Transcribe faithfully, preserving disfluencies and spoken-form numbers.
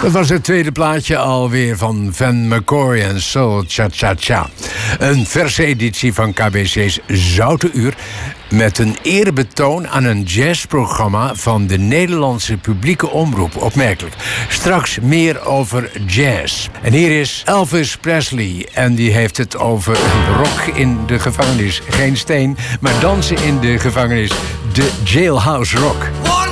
Dat was het tweede plaatje alweer van Van McCoy en Soul Cha Cha Cha. Een verse editie van K B C's Zoute Uur met een eerbetoon aan een jazzprogramma van de Nederlandse publieke omroep. Opmerkelijk. Straks meer over jazz. En hier is Elvis Presley en die heeft het over rock in de gevangenis. Geen steen, maar dansen in de gevangenis. De Jailhouse Rock.